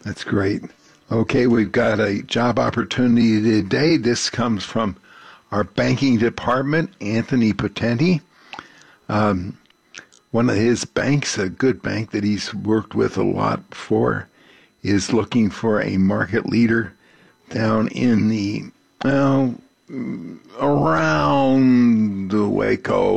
That's great. Okay, we've got a job opportunity today. This comes from our banking department, Anthony Potenti. One of his banks, a good bank that he's worked with a lot before, is looking for a market leader down in the, well, around the Waco